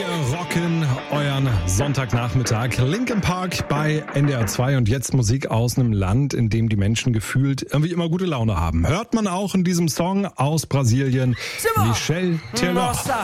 Wir rocken euren Sonntagnachmittag. Linkin Park bei NDR 2 und jetzt Musik aus einem Land, in dem die Menschen gefühlt irgendwie immer gute Laune haben. Hört man auch in diesem Song aus Brasilien. Michel Teló.